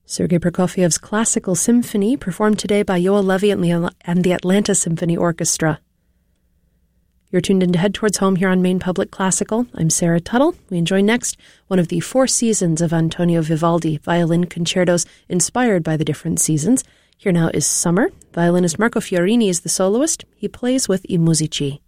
Sergei Prokofiev's Classical Symphony, performed today by Yoel Levy and the Atlanta Symphony Orchestra. You're tuned in to Head Towards Home here on Maine Public Classical. I'm Sarah Tuttle. We enjoy next one of the 4 seasons of Antonio Vivaldi, violin concertos inspired by the different seasons. Here now is Summer. Violinist Marco Fiorini is the soloist. He plays with I Musici.